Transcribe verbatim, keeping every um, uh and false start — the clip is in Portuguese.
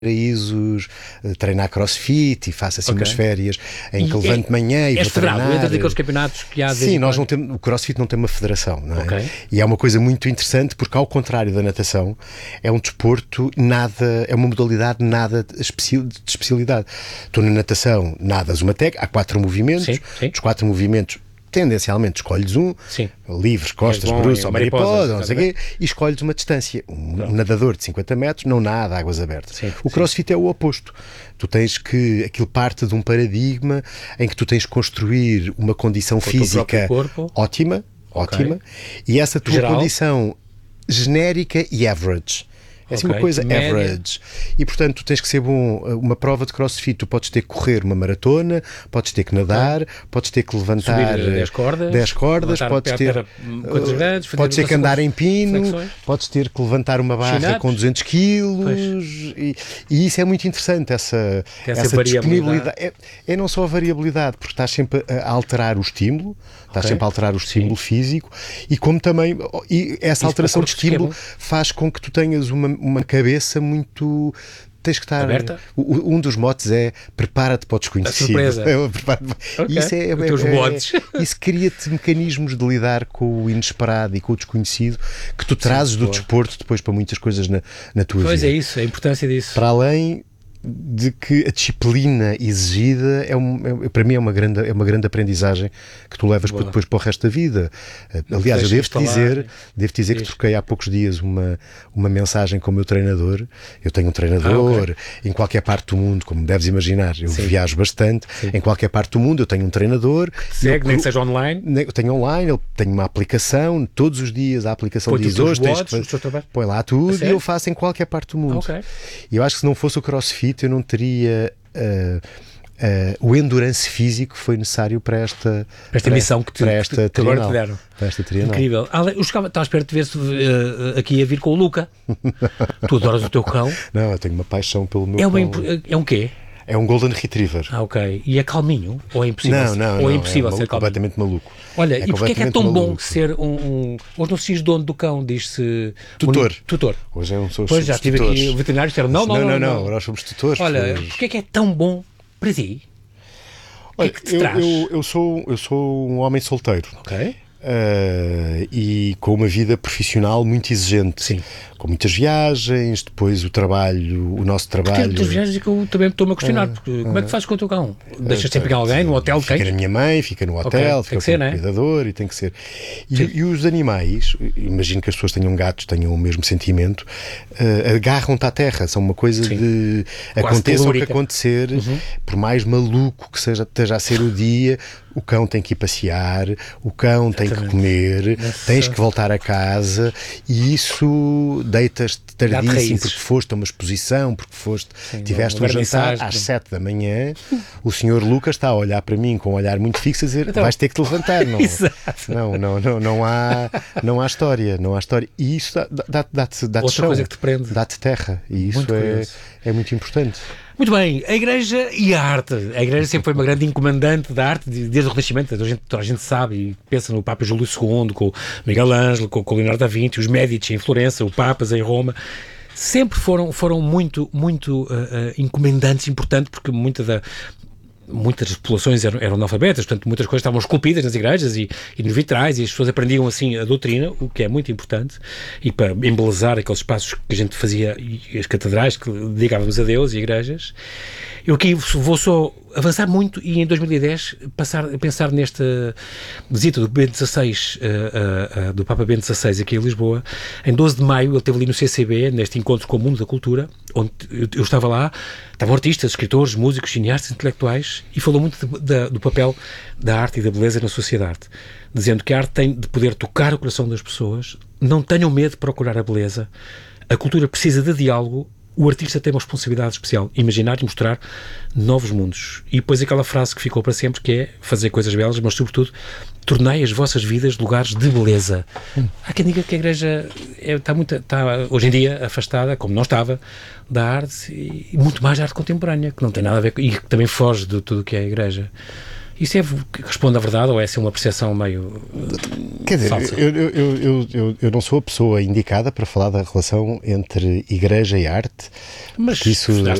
paraísos, treinar crossfit e faço assim okay. umas férias em que levanto de manhã e és vou treinar. Entra daqueles campeonatos que há. Sim, nós não temos, o crossfit não tem uma federação, não é? Okay. E é uma coisa muito interessante porque, ao contrário da natação, é um desporto nada, é uma modalidade nada de especialidade. Tu na natação nadas uma técnica, há quatro movimentos, sim, sim. Dos quatro movimentos tendencialmente escolhes um, sim. livres, costas, é bruços ou mariposa, não sei o quê, e escolhes uma distância. Um, um nadador de cinquenta metros não nada águas abertas. Sim, o crossfit sim. é o oposto. Tu tens que, aquilo parte de um paradigma em que tu tens que construir uma condição com física ótima, ótima, okay. e essa tua Geral. condição genérica e average. É assim okay. uma coisa Média. average. E, portanto, tu tens que ser bom. Uma prova de crossfit, tu podes ter que correr uma maratona, podes ter que nadar, okay. podes ter que levantar dez cordas, dez cordas podes ter, pera, uh, grandes, podes ter que andar em pino, flexões. Podes ter que levantar uma barra Chinatos. com duzentos quilos. E, e isso é muito interessante, essa, essa, essa disponibilidade. É, é não só a variabilidade, porque estás sempre a alterar o estímulo, estás okay. sempre a alterar o estímulo Sim. físico, e como também e essa isso alteração de estímulo esquema. faz com que tu tenhas uma uma cabeça muito... Tens que estar... Aberta? Um dos motes é prepara-te para o desconhecido. A surpresa. É, okay. Isso é, Os teus motes. É, isso cria-te mecanismos de lidar com o inesperado e com o desconhecido que tu trazes Sim, do boa. desporto depois para muitas coisas na, na tua pois vida. Pois é isso, a importância disso. Para além de que a disciplina exigida é, um, é para mim é uma grande é uma grande aprendizagem que tu levas para depois para o resto da vida. Não Aliás, eu devo-te dizer, devo dizer que troquei há poucos dias uma, uma mensagem com o meu treinador. Eu tenho um treinador ah, okay. em qualquer parte do mundo, como deves imaginar, eu Sim. viajo bastante. Sim. Em qualquer parte do mundo eu tenho um treinador. Segue, eu, nem que seja online. Eu tenho online, eu tenho uma aplicação, todos os dias a aplicação Põe diz hoje, tens que põe lá tudo e eu faço em qualquer parte do mundo. Okay. E eu acho que se não fosse o CrossFit eu não teria uh, uh, o endurance físico que foi necessário para esta para esta missão que, te, para esta que agora te deram. Para esta trienal. Incrível. Eu estava à espera de ver-se uh, aqui a vir com o Luca. Tu adoras o teu cão? Não, eu tenho uma paixão pelo meu é cão. Imp... É um quê? É um Golden Retriever. Ah, ok. E é calminho? Ou é impossível, não, não, ou não, é impossível é ser calminho? Completamente maluco. Olha, é e porquê é que é tão maluco. bom ser um, um... Hoje não se diz dono do cão, diz-se... Tutor. Um... Tutor. Hoje é um sou Pois já estive tutores. aqui, o veterinário disseram, não, não, não, não, não, não, nós somos tutores. Olha, pois... porquê é que é tão bom para ti? O que é que te eu, traz? Eu, eu, sou, eu sou um homem solteiro. Ok. Uh, e com uma vida profissional muito exigente. Sim. Com muitas viagens, depois o trabalho, o nosso trabalho. Porque tem muitas viagens que eu também estou-me a questionar. Uh, porque, uh, como é que fazes com o teu cão? Deixas uh, sempre uh, alguém no hotel? Fica na minha mãe, fica no hotel, okay. fica com o cuidador, e tem que ser. E, e os animais, imagino que as pessoas tenham gatos, tenham o mesmo sentimento, uh, agarram-te à terra, são uma coisa Sim. de Quase aconteça o que telúrica. acontecer, uhum. por mais maluco que seja, esteja a ser o dia, o cão tem que ir passear, o cão tem que comer, Nossa. tens que voltar a casa, e isso deitas-te tardíssimo porque foste a uma exposição, porque foste, Sim, tiveste um jantar às sete da manhã, o senhor Lucas está a olhar para mim com um olhar muito fixo a dizer, então, vais ter que te levantar, não, não, não, não, não, há, não há história, não há história, e isso dá-te dá, dá, dá, dá outra chão, coisa que te prende, dá-te terra, e isso muito é, é muito importante. Muito bem, a Igreja e a arte. A Igreja sempre foi uma grande encomendante da arte, desde o Renascimento. Toda a gente, toda a gente sabe e pensa no Papa Júlio segundo, com o Miguel Ângelo, com o Leonardo da Vinci, os Médici em Florença, o Papas em Roma. Sempre foram, foram muito, muito uh, uh, encomendantes, importantes, porque muita da... muitas das populações eram, eram analfabetas, portanto muitas coisas estavam esculpidas nas igrejas e, e nos vitrais, e as pessoas aprendiam assim a doutrina, o que é muito importante, e para embelezar aqueles espaços que a gente fazia, e as catedrais que dedicávamos a Deus e igrejas. Eu aqui vou só avançar muito e em dois mil e dez passar a pensar nesta visita do Bento dezasseis, uh, uh, uh, do Papa Bento dezasseis aqui em Lisboa. Em doze de maio ele esteve ali no C C B, neste encontro com o mundo da cultura, onde eu, eu estava lá, estavam artistas, escritores, músicos, cineastas, intelectuais, e falou muito de, de, do papel da arte e da beleza na sociedade, dizendo que a arte tem de poder tocar o coração das pessoas, não tenham medo de procurar a beleza, a cultura precisa de diálogo, o artista tem uma responsabilidade especial, imaginar e mostrar novos mundos. E depois aquela frase que ficou para sempre, que é fazer coisas belas, mas sobretudo tornai as vossas vidas lugares de beleza. Hum. Há quem diga que a Igreja é, está, muito, está hoje em dia afastada, como não estava, da arte, e muito mais da arte contemporânea, que não tem nada a ver com, e que também foge de tudo o que é a Igreja. Isso é, responde à verdade ou é assim uma percepção meio Quer dizer, falsa? Eu, eu, eu, eu, eu não sou a pessoa indicada para falar da relação entre igreja e arte. Mas isso